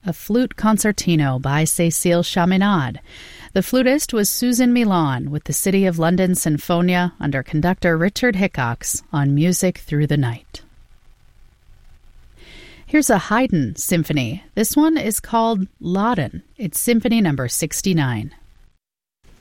a flute concertino by Cécile Chaminade. The flutist was Susan Milan with the City of London Sinfonia under conductor Richard Hickox on Music Through the Night. Here's a Haydn symphony. This one is called Laden. It's Symphony number 69.